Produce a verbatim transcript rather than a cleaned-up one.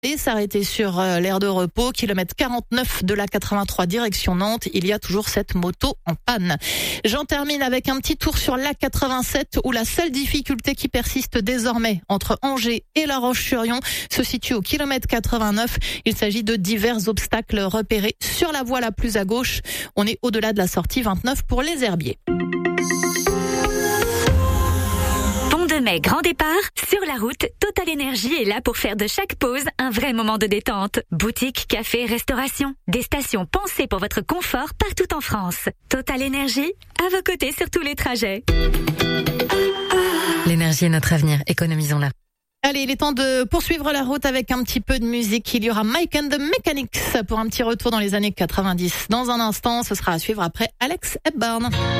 et s'arrêter sur euh, l'aire de repos, kilomètre quarante-neuf de la quatre-vingt-trois direction Nantes. Il y a toujours cette moto en panne. J'en termine avec un petit tour sur l'A quatre-vingt-sept où la seule difficulté qui persiste désormais entre Angers et La Roche-sur-Yon se situe au kilomètre quatre-vingt-neuf. Il s'agit de divers obstacles repérés sur la voie la plus à gauche. On est au-delà de la sortie vingt-neuf pour les herbiers. De mai, grand départ, sur la route, Total Énergie est là pour faire de chaque pause un vrai moment de détente. Boutique, café, restauration, des stations pensées pour votre confort partout en France. Total Énergie, à vos côtés sur tous les trajets. L'énergie est notre avenir, économisons-la. Allez, il est temps de poursuivre la route avec un petit peu de musique. Il y aura Mike and the Mechanics pour un petit retour dans les années quatre-vingt-dix. Dans un instant, ce sera à suivre après Alex Hepburn.